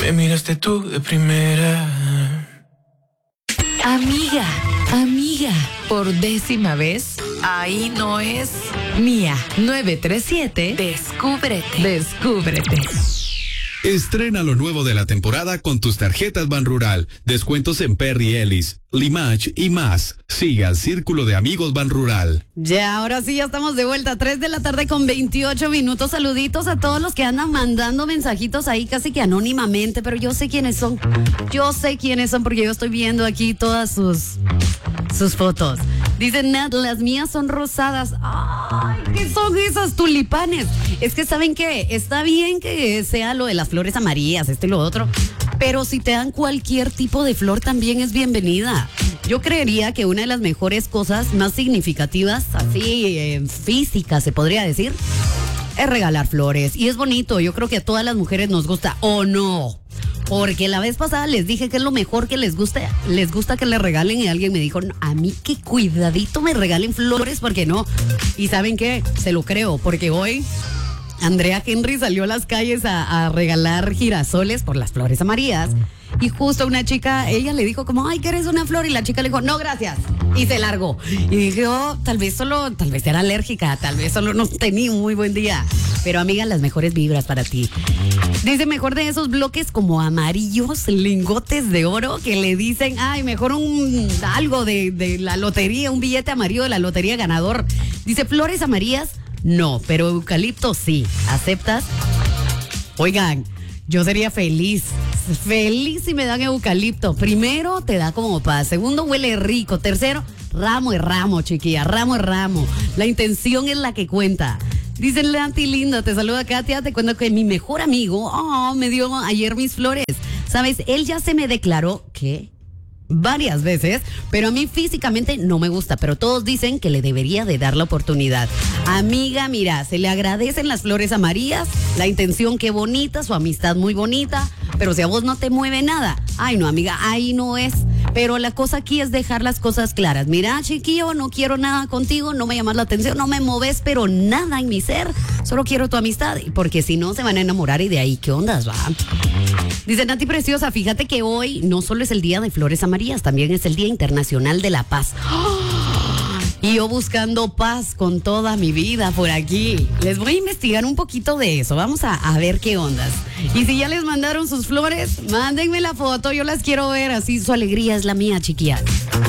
Me miraste tú de primera. Amiga, por 10ª vez, ahí no es Mía 937. Descúbrete. Estrena lo nuevo de la temporada con tus tarjetas Banrural. Descuentos en Perry Ellis, Limache y más. Siga Círculo de Amigos Banrural. Ya, ahora sí, ya estamos de vuelta. 3:28 p.m. Saluditos a todos los que andan mandando mensajitos ahí casi que anónimamente, pero yo sé quiénes son. Porque yo estoy viendo aquí todas sus fotos. Dice Nat, las mías son rosadas. ¡Ay! ¿Qué son esas tulipanes? Es que, ¿saben qué? Está bien que sea lo de las flores amarillas, esto y lo otro, pero si te dan cualquier tipo de flor también es bienvenida. Yo creería que una de las mejores cosas más significativas, así físicas se podría decir, es regalar flores. Y es bonito, yo creo que a todas las mujeres nos gusta, ¿o no? Porque la vez pasada les dije que es lo mejor que les gusta que le regalen, y alguien me dijo, a mí que cuidadito me regalen flores, porque no. Y ¿saben qué? Se lo creo, porque hoy Andrea Henry salió a las calles a regalar girasoles por las flores amarillas. Y justo una chica, ella le dijo como, ay, ¿quieres una flor? Y la chica le dijo, no, gracias. Y se largó. Y dije, tal vez era alérgica, tal vez solo no tenía un muy buen día. Pero amiga, las mejores vibras para ti. Dice, mejor de esos bloques como amarillos, lingotes de oro, que le dicen, ay, mejor algo de la lotería, un billete amarillo de la lotería ganador. Dice, flores amarillas, no, pero eucalipto sí. ¿Aceptas? Oigan, yo sería feliz si me dan eucalipto. Primero, te da como paz. Segundo, huele rico. Tercero, ramo es ramo, chiquilla. Ramo es ramo. La intención es la que cuenta. Dice Lanti linda, te saluda Katia. Te cuento que mi mejor amigo me dio ayer mis flores. ¿Sabes? Él ya se me declaró que varias veces, pero a mí físicamente no me gusta, pero todos dicen que le debería de dar la oportunidad. Amiga, mira, se le agradecen las flores amarillas, la intención qué bonita, su amistad muy bonita, pero si a vos no te mueve nada, ay no amiga, ahí no es. Pero la cosa aquí es dejar las cosas claras. Mira, chiquillo, no quiero nada contigo, no me llamas la atención, no me moves, pero nada en mi ser, solo quiero tu amistad, porque si no se van a enamorar y de ahí, ¿qué ondas, va? Dice Nati Preciosa, fíjate que hoy no solo es el día de flores amarillas, también es el Día Internacional de la Paz. Y yo buscando paz con toda mi vida por aquí. Les voy a investigar un poquito de eso. Vamos a ver qué ondas. Y si ya les mandaron sus flores, mándenme la foto. Yo las quiero ver. Así su alegría es la mía, chiquilla.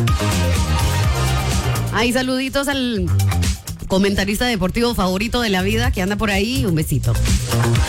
Ay, saluditos al comentarista deportivo favorito de la vida que anda por ahí. Un besito.